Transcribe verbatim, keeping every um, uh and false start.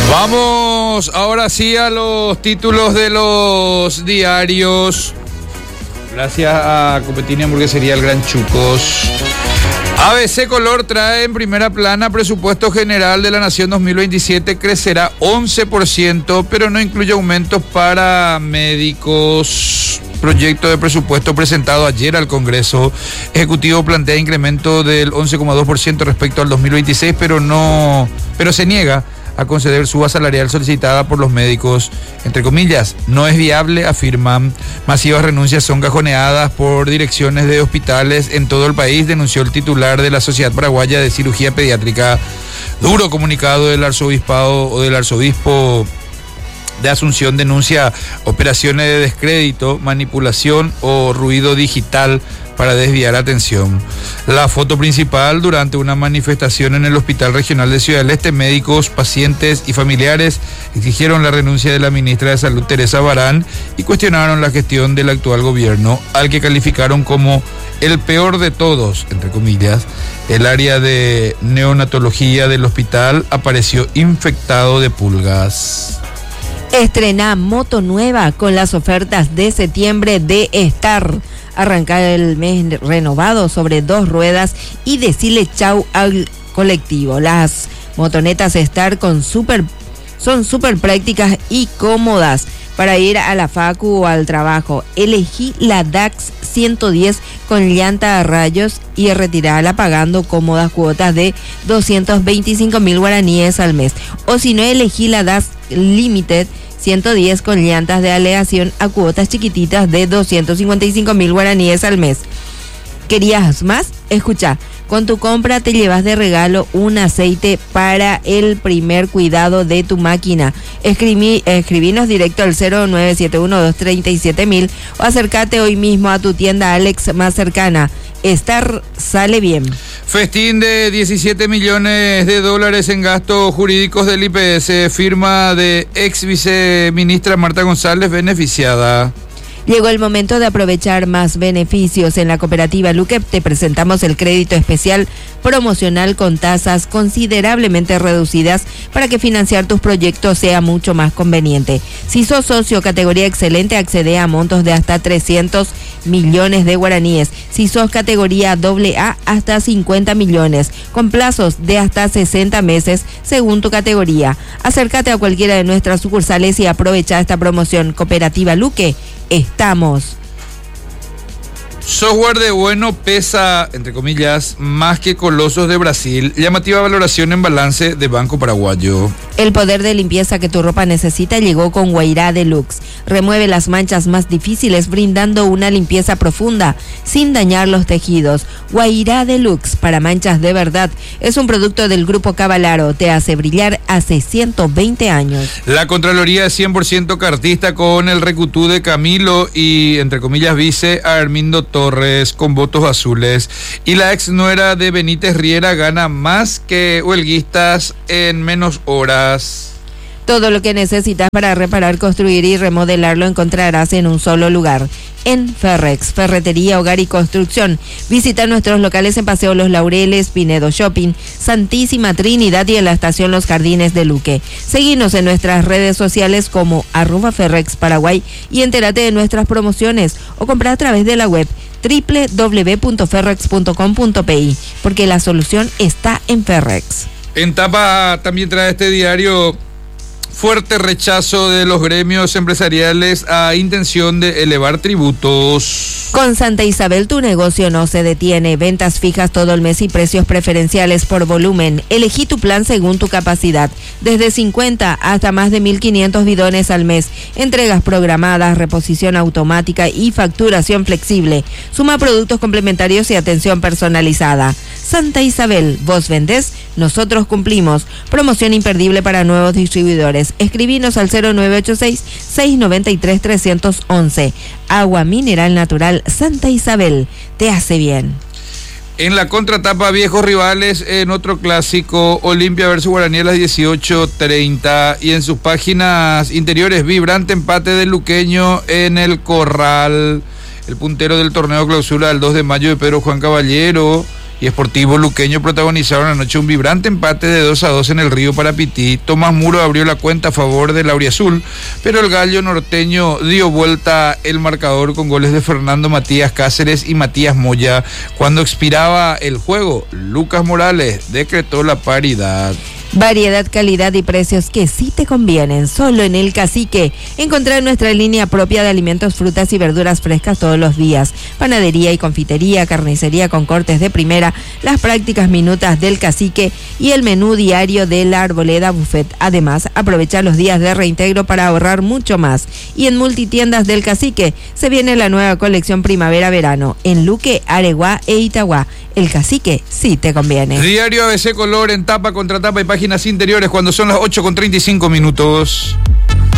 Vamos ahora sí a los títulos de los diarios. Gracias a Copetín y Hamburguesería El Gran Chucos. A B C Color trae en primera plana presupuesto general de la Nación dos mil veintisiete, crecerá once por ciento, pero no incluye aumentos para médicos. Proyecto de presupuesto presentado ayer al Congreso Ejecutivo plantea incremento del once coma dos por ciento respecto al dos mil veintiséis, pero no, pero se niega a conceder suba salarial solicitada por los médicos. Entre comillas, no es viable, afirman. Masivas renuncias son cajoneadas por direcciones de hospitales en todo el país, denunció el titular de la Sociedad Paraguaya de Cirugía Pediátrica. Duro comunicado del arzobispado o del arzobispo de Asunción denuncia operaciones de descrédito, manipulación o ruido digital para desviar atención. La foto principal durante una manifestación en el Hospital Regional de Ciudad del Este, médicos, pacientes y familiares exigieron la renuncia de la ministra de Salud, Teresa Barán, y cuestionaron la gestión del actual gobierno, al que calificaron como el peor de todos, entre comillas. El área de neonatología del hospital apareció infectado de pulgas. Estrena moto nueva con las ofertas de septiembre de Star. Arrancar el mes renovado sobre dos ruedas y decirle chau al colectivo. Las motonetas Star con super, son súper prácticas y cómodas para ir a la facu o al trabajo. Elegí la D A X ciento diez con llanta a rayos y retirarla pagando cómodas cuotas de doscientos veinticinco mil guaraníes al mes. O si no, elegí la D A X Limited ciento diez con llantas de aleación a cuotas chiquititas de doscientos cincuenta y cinco mil guaraníes al mes. ¿Querías más? Escucha, con tu compra te llevas de regalo un aceite para el primer cuidado de tu máquina. Escribí, escribinos directo al cero nueve siete uno dos tres siete mil o acércate hoy mismo a tu tienda Alex más cercana. Star sale bien. Festín de diecisiete millones de dólares en gastos jurídicos del I P S, firma de ex viceministra Marta González, beneficiada. Llegó el momento de aprovechar más beneficios. En la cooperativa Luque te presentamos el crédito especial promocional con tasas considerablemente reducidas para que financiar tus proyectos sea mucho más conveniente. Si sos socio categoría excelente, accede a montos de hasta trescientos millones de guaraníes. Si sos categoría doble A, hasta cincuenta millones, con plazos de hasta sesenta meses según tu categoría. Acércate a cualquiera de nuestras sucursales y aprovecha esta promoción. Cooperativa Luque, estamos. Software de bueno pesa, entre comillas, más que Colosos de Brasil. Llamativa valoración en balance de Banco Paraguayo. El poder de limpieza que tu ropa necesita llegó con Guairá Deluxe. Remueve las manchas más difíciles brindando una limpieza profunda sin dañar los tejidos. Guairá Deluxe para manchas de verdad. Es un producto del Grupo Cavalaro. Te hace brillar hace ciento veinte años. La Contraloría es cien por ciento cartista con el recutú de Camilo y, entre comillas, vice Armindo Torres con votos azules. Y la ex nuera de Benítez Riera gana más que huelguistas en menos horas. Todo lo que necesitas para reparar, construir y remodelar lo encontrarás en un solo lugar. En Ferrex, Ferretería, Hogar y Construcción. Visita nuestros locales en Paseo Los Laureles, Pinedo Shopping, Santísima Trinidad y en la estación Los Jardines de Luque. Seguinos en nuestras redes sociales como arroba Ferrex Paraguay y entérate de nuestras promociones o compra a través de la web doble u doble u doble u punto ferrex punto com punto pe, porque la solución está en Ferrex. En tapa también trae este diario: fuerte rechazo de los gremios empresariales a intención de elevar tributos. Con Santa Isabel tu negocio no se detiene. Ventas fijas todo el mes y precios preferenciales por volumen. Elegí tu plan según tu capacidad. Desde cincuenta hasta más de mil quinientos bidones al mes. Entregas programadas, reposición automática y facturación flexible. Suma productos complementarios y atención personalizada. Santa Isabel, vos vendés, nosotros cumplimos. Promoción imperdible para nuevos distribuidores. Escribinos al cero nueve ocho seis, seis nueve tres, tres uno uno. Agua mineral natural Santa Isabel, te hace bien. En la contratapa, viejos rivales en otro clásico, Olimpia versus Guaraní a las dieciocho treinta. Y en sus páginas interiores, vibrante empate del luqueño en el Corral. El puntero del torneo clausura del dos de mayo de Pedro Juan Caballero y Sportivo Luqueño protagonizaron anoche un vibrante empate de dos a dos en el Río Parapití. Tomás Muro abrió la cuenta a favor del Auriazul, pero el gallo norteño dio vuelta el marcador con goles de Fernando Matías Cáceres y Matías Moya. Cuando expiraba el juego, Lucas Morales decretó la paridad. Variedad, calidad y precios que sí te convienen, solo en El Cacique. Encontrar nuestra línea propia de alimentos, frutas y verduras frescas todos los días. Panadería y confitería, carnicería con cortes de primera, las prácticas minutas del Cacique y el menú diario de la Arboleda Buffet. Además, aprovecha los días de reintegro para ahorrar mucho más. Y en Multitiendas del Cacique se viene la nueva colección primavera-verano en Luque, Areguá e Itagüá. El Cacique sí te conviene. Diario A B C Color en tapa, contratapa y páginas interiores cuando son las ocho con treinta y cinco minutos.